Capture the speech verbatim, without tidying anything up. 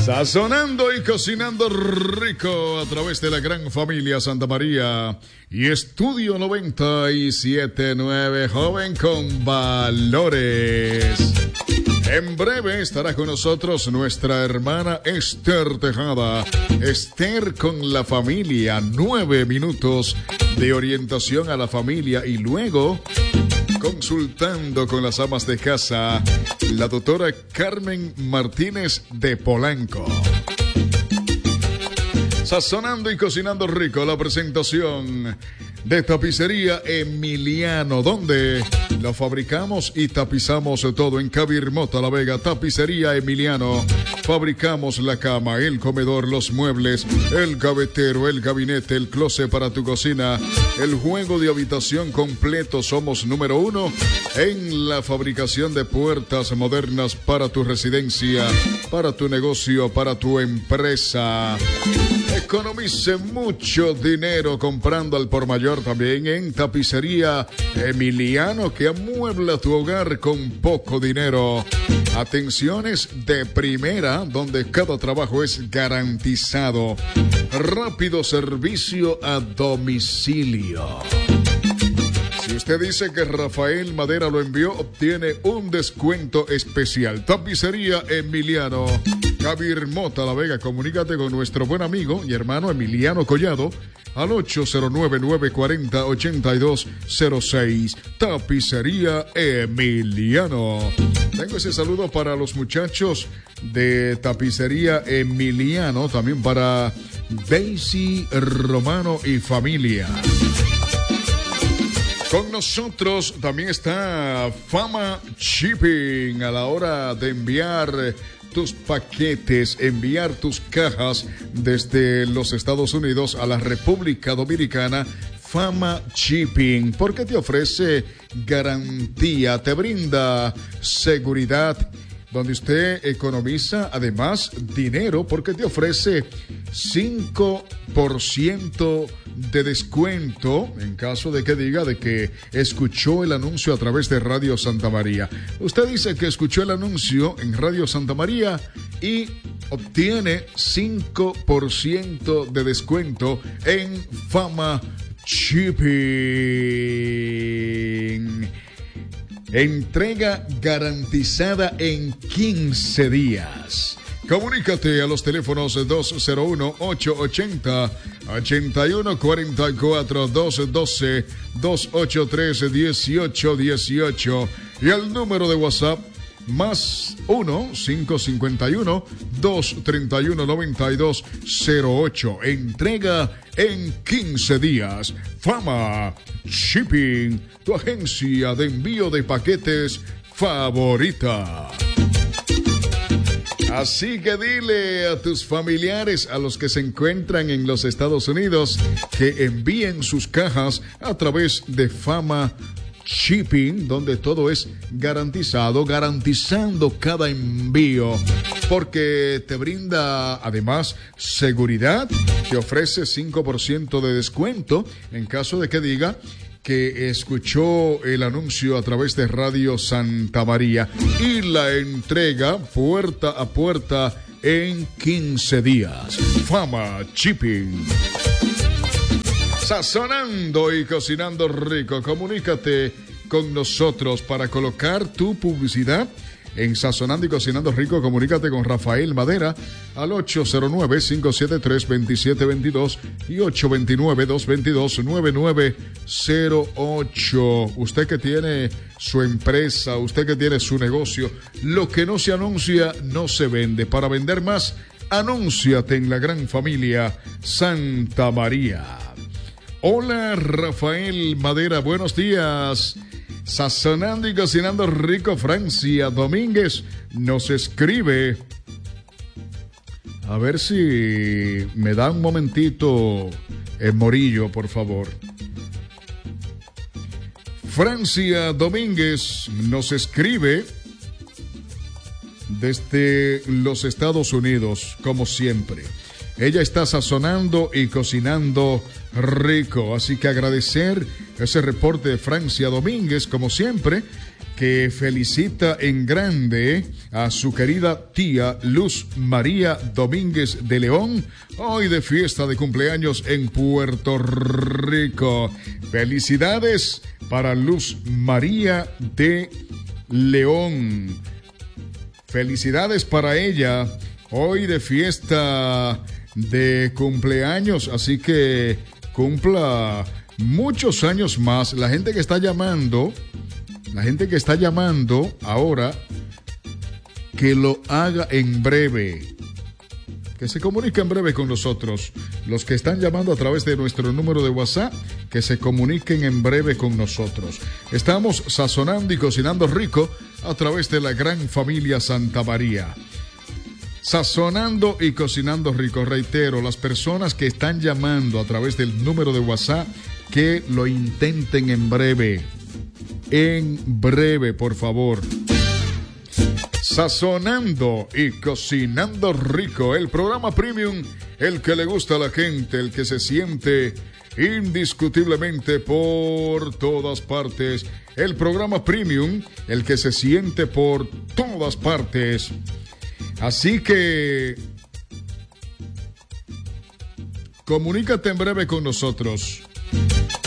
Sazonando y cocinando rico a través de la gran familia Santa María y Estudio noventa y siete punto nueve, joven con valores. En breve estará con nosotros nuestra hermana Esther Tejada. Esther con la familia, nueve minutos de orientación a la familia y luego consultando con las amas de casa, la doctora Carmen Martínez de Polanco. Sazonando y cocinando rico, la presentación de Tapicería Emiliano, donde lo fabricamos y tapizamos todo en Cabirmota, La Vega. Tapicería Emiliano, fabricamos la cama, el comedor, los muebles, el gavetero, el gabinete, el closet para tu cocina, el juego de habitación completo. Somos número uno en la fabricación de puertas modernas para tu residencia, para tu negocio, para tu empresa. Economice mucho dinero comprando al por mayor también en Tapicería Emiliano, que amuebla tu hogar con poco dinero. Atenciones de primera, donde cada trabajo es garantizado. Rápido servicio a domicilio. Si usted dice que Rafael Madera lo envió, obtiene un descuento especial. Tapicería Emiliano, Cabirmota, La Vega. Comunícate con nuestro buen amigo y hermano Emiliano Collado al ocho cero nueve, nueve cuatro cero, ocho dos cero seis. Tapicería Emiliano. Tengo ese saludo para los muchachos de Tapicería Emiliano, también para Daisy Romano y familia. Con nosotros también está Fama Shipping a la hora de enviar tus paquetes, enviar tus cajas desde los Estados Unidos a la República Dominicana. Fama Shipping, porque te ofrece garantía, te brinda seguridad, donde usted economiza además dinero, porque te ofrece cinco por ciento de descuento en caso de que diga de que escuchó el anuncio a través de Radio Santa María. Usted dice que escuchó el anuncio en Radio Santa María y obtiene cinco por ciento de descuento en Fama Shipping. Entrega garantizada en quince días. Comunícate a los teléfonos dos cero uno, ocho ocho cero, ocho uno cuatro cuatro, dos uno dos, dos ocho tres, uno ocho uno ocho y el número de WhatsApp más uno, cinco cinco uno, dos tres uno, nueve dos cero ocho. Entrega en quince días. Fama Shipping, tu agencia de envío de paquetes favorita. Así que dile a tus familiares, a los que se encuentran en los Estados Unidos, que envíen sus cajas a través de Fama Shipping, donde todo es garantizado, garantizando cada envío, porque te brinda además seguridad, te ofrece cinco por ciento de descuento en caso de que diga que escuchó el anuncio a través de Radio Santa María, y la entrega puerta a puerta en quince días. Fama Shipping. Sazonando y cocinando rico. Comunícate con nosotros para colocar tu publicidad en Sazonando y Cocinando Rico. Comunícate con Rafael Madera al ocho cero nueve, cinco siete tres, dos siete dos dos y ocho dos nueve, dos dos dos, nueve nueve cero ocho. Usted que tiene su empresa, usted que tiene su negocio, lo que no se anuncia no se vende. Para vender más, anúnciate en la gran familia Santa María. Hola, Rafael Madera, buenos días. Sazonando y Cocinando Rico, Francia Domínguez nos escribe. A ver si me da un momentito el Morillo, por favor. Francia Domínguez nos escribe desde los Estados Unidos, como siempre. Ella está sazonando y cocinando rico, así que agradecer ese reporte de Francia Domínguez, como siempre, que felicita en grande a su querida tía Luz María Domínguez de León, hoy de fiesta de cumpleaños en Puerto Rico. Felicidades para Luz María de León. Felicidades para ella, hoy de fiesta de cumpleaños, así que cumpla muchos años más. La gente que está llamando... La gente que está llamando ahora, que lo haga en breve. Que se comunique en breve con nosotros. Los que están llamando a través de nuestro número de WhatsApp, que se comuniquen en breve con nosotros. Estamos sazonando y cocinando rico a través de la gran familia Santa María. Sazonando y cocinando rico. Reitero, las personas que están llamando a través del número de WhatsApp, que lo intenten en breve. En breve, por favor. Sazonando y cocinando rico, el programa premium, el que le gusta a la gente, el que se siente indiscutiblemente por todas partes. El programa premium, el que se siente por todas partes. Así que comunícate en breve con nosotros.